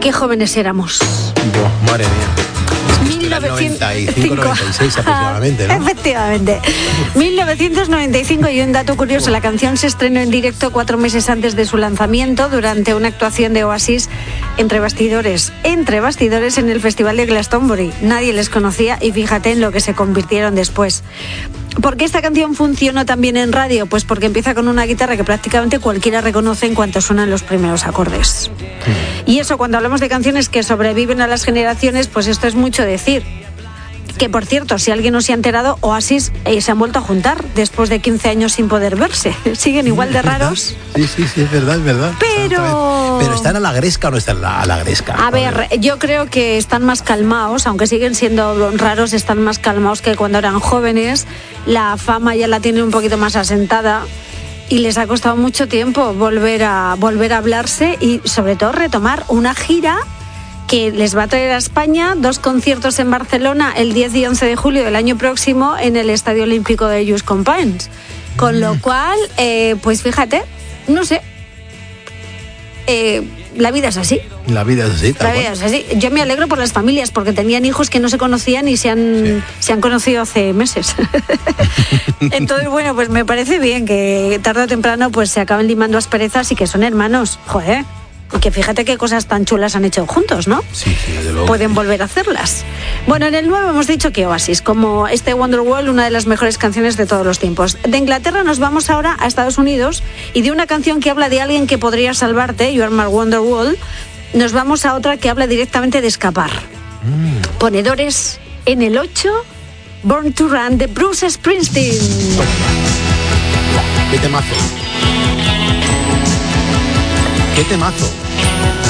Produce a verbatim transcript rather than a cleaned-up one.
qué jóvenes éramos. Buah, madre mía. mil novecientos noventa y cinco, noventa y seis aproximadamente, ¿no? Efectivamente. mil novecientos noventa y cinco, y un dato curioso, la canción se estrenó en directo cuatro meses antes de su lanzamiento durante una actuación de Oasis entre bastidores, entre bastidores en el Festival de Glastonbury. Nadie les conocía y fíjate en lo que se convirtieron después. ¿Por qué esta canción funcionó también en radio? Pues porque empieza con una guitarra que prácticamente cualquiera reconoce en cuanto suenan los primeros acordes. Y eso, cuando hablamos de canciones que sobreviven a las generaciones, pues esto es mucho decir. Que, por cierto, si alguien no se ha enterado, Oasis eh, se han vuelto a juntar después de quince años sin poder verse. Siguen igual de raros. Sí, sí, sí, es verdad, es verdad. Pero... ¿Pero están a la gresca o no están a la gresca? A ver, yo creo que están más calmados, aunque siguen siendo raros, están más calmados que cuando eran jóvenes. La fama ya la tienen un poquito más asentada y les ha costado mucho tiempo volver a, volver a hablarse y, sobre todo, retomar una gira que les va a traer a España dos conciertos en Barcelona el diez y once de julio del año próximo en el Estadio Olímpico de Just Companys. Con lo cual, eh, pues fíjate, no sé, eh, la vida es así. La vida es así, tal La vida cual. es así. Yo me alegro por las familias porque tenían hijos que no se conocían y se han, sí. se han conocido hace meses. Entonces, bueno, pues me parece bien que tarde o temprano pues se acaben limando asperezas y que son hermanos. Joder. Y que fíjate qué cosas tan chulas han hecho juntos, ¿no? Sí, sí, desde luego. Pueden volver a hacerlas. Bueno, en el nuevo hemos dicho que Oasis, como este Wonderwall, una de las mejores canciones de todos los tiempos. De Inglaterra nos vamos ahora a Estados Unidos y de una canción que habla de alguien que podría salvarte, You Are My Wonderwall, nos vamos a otra que habla directamente de escapar. Mm. Ponedores en el ocho, Born to Run, de Bruce Springsteen. ¡Qué temazo! ¡Qué temazo!